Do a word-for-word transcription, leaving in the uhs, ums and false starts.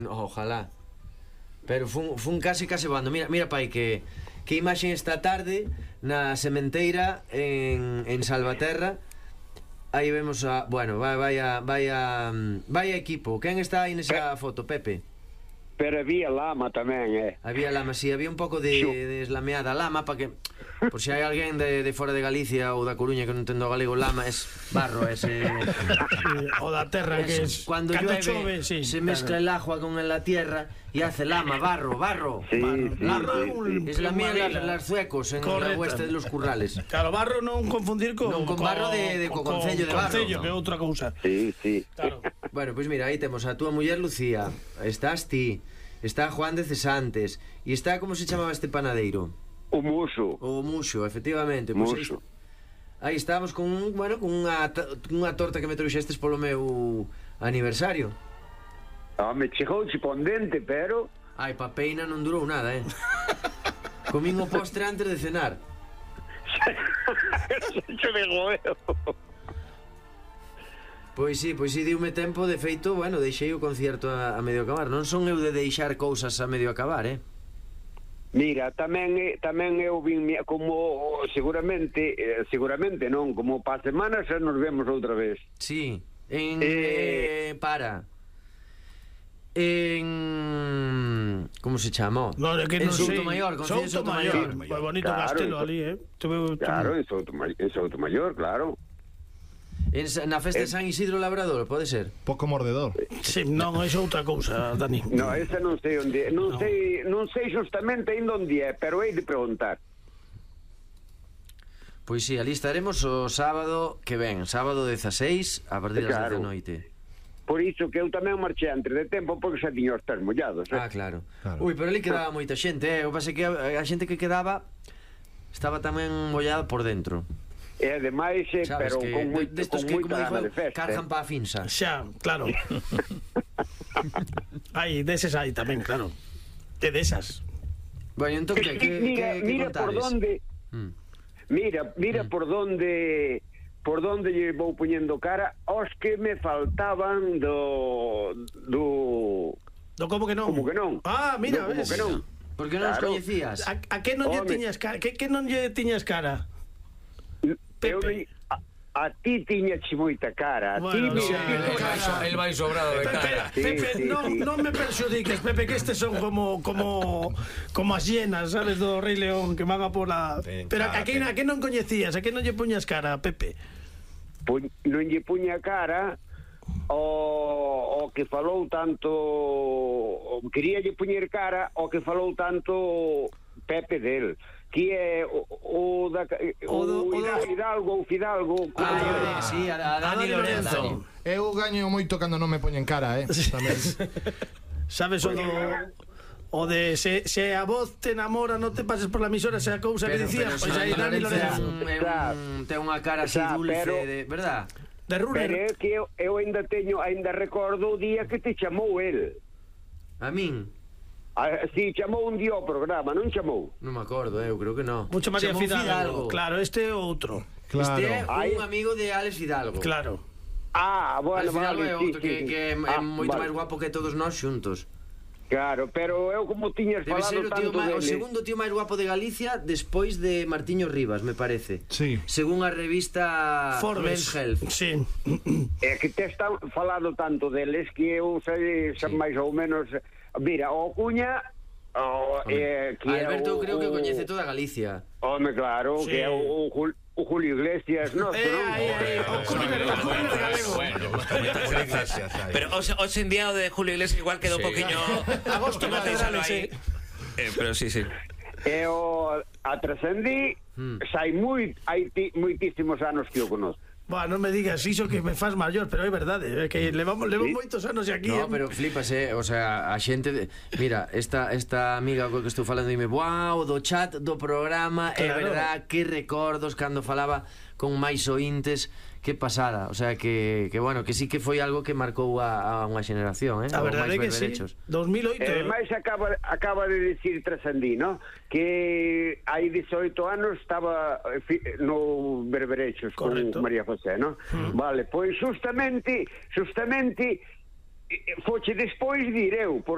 Ojalá. Pero fun, fun case case voando. Mira, mira pai, que que imaxen esta tarde na sementeira en, en Salvaterra. Aí vemos a, bueno, vai vaya vaya vaya equipo. Quen está aí nesa foto, Pepe? Pero había lama tamén, eh. Había lama, si, sí, había un pouco de, de eslameada lama, para que, por si hai alguén de, de fora de Galicia ou da Coruña que non entendo galego, lama es barro, ese... o da terra, que es... Cuando llueve, chove, sí, se mezcla claro. el agua con la tierra y hace lama, barro, barro. Sí, barro, sí, lama, sí, sí. Eslamean las, las zuecos en Correcta. La hueste de los currales. Claro, barro non confundir con... Non, con barro de, de co concello de barro. Concello, no. Que é outra cousa. Sí, sí. Claro. Bueno, pois pues mira, aí temos a túa muller Lucía, estás ti, está Juan de Cesantes e está, como se chamaba este panadeiro? O Muxo. O Muxo, efectivamente. Pues Muxo. Aí, aí estábamos con, bueno, con unha, unha torta que me trouxestes polo meu aniversario. Ah, me chegou chipondente, pero... Ai, pa peina non durou nada, eh. Comín o postre antes de cenar. Xe digo eu. Pois sí, pois sí, diume tempo. De feito, bueno, deixei o concierto a, a medio acabar. Non son eu de deixar cousas a medio acabar, eh. Mira, tamén tamén eu vin como seguramente, eh, seguramente non, como pa semana xa nos vemos outra vez. Sí, en eh, eh para en como se chamou? No, que en non Soutomaior, con Soutomaior, moi bonito claro, castelo ali, eh. Tuve, claro, en Soutomaior, en Soutomaior, claro. En, na festa de San Isidro Labrador, pode ser? Pouco mordedor. Sí, non, é outra cousa, Dani. No, esa non sei onde, non no. sei, non sei justamente ainda onde é, pero hei de preguntar. Pois si, sí, ali estaremos o sábado que ven, sábado dezaseis, a partir das claro. dez da noite. Por iso que eu tamén marchei antes de tempo, porque xa tiña os pés mollados, eh? Ah, claro. claro. Ui, pero ali quedaba moita xente, eh? O pase que a, a xente que quedaba estaba tamén mollada por dentro. E ademais, eh, pero con, moi, de, con moita gana de festa. Cargan pa a finsa. Xa, claro. Hai, deses hai tamén, claro. De desas. Bueno, entón, que, que, mira, que, mira que por donde... Mm. Mira, mira mm. por donde... por donde lle vou poñendo cara aos que me faltaban do... do... Do como que non? Como que non? Ah, mira, do, como ves. que non. Porque non claro. Os coñecías. A, a que non lle tiñas cara? Que, que non lle tiñas cara? Eu, a, a ti tiñache moita cara. A bueno, ti sí, el, el vai sobrado de cara. Pepe, Pepe sí, sí, non, sí. non me perxudiques, Pepe, que estes son como como como as hienas, sabes, do Rei León que van a pola... Pero a que, a que non coñecías, a que non lle puñas cara, Pepe? Pu, non lle puña cara o, o que falou tanto... O, quería lle puñer cara o que falou tanto Pepe del, que é o, o da o, o, o Hidalgo, o Fidalgo. Ah, sí, a, a Dani Lorenzo. Eu gaño moito cando non me poñen cara, eh. Tamén. Sabes o do... O de se, se a voz te enamora, non te pases por la emisora, esa cousa que dicías, pois aí Dani Lorenzo ten unha cara así dulce, de, verdad? De Runner. Pero é que eu, eu ainda teño, ainda recordo o día que te chamou el. A min? Ah, si, chamou un día ao programa, non chamou? Non me acordo, eu creo que non. Mucho María Fidalgo. Fidalgo. Claro, este é outro. Claro. Este é Ay. un amigo de Alex Fidalgo. Claro. Ah, bueno, Alex Fidalgo vale, é outro sí, que, sí, que é ah, moito vale. máis guapo que todos nós xuntos. Claro, pero eu como tiñas Debe falado ser o, tío tanto má, dele... o segundo tío máis guapo de Galicia despois de Martiño Rivas, me parece. Sí. Según a revista Forbes. Men's Health. Sí. É que te están falado tanto deles que eu sei sí. máis ou menos... Mira, o Cuña... O, eh, que Alberto, o, creo que o, coñece toda Galicia. Home, claro, sí. Que é o, o, o Julio Iglesias, non? Eh, aí, aí, o Julio Galego. Pero hoxe en día o de Julio Iglesias igual quedou un poquinho... Agosto Catedrales, sí. Eh, pero sí, sí. E o a trascendí, hmm. sai moi, hai ti, moitísimos anos que o conozco. Bueno, non me digas iso que me faz maior, pero é verdade, é que levamos, levamos ¿sí? moitos anos aquí. No, pero flipas, eh, o sea, a xente de... Mira, esta esta amiga co que estou falando dime, "Wow, do chat do programa, claro. É verdad, que recordos cando falaba con máis ointes, que pasada". O sea, que, que bueno, que sí que foi algo que marcou a, a unha xeración, eh? A verdade é que sí, dos mil oito. E máis acaba, acaba de decir Trasandí, ¿no? Que hai dezoito anos estaba no Berberechos con María José, ¿no? Mm. Vale, pois justamente, justamente foche despois direu, por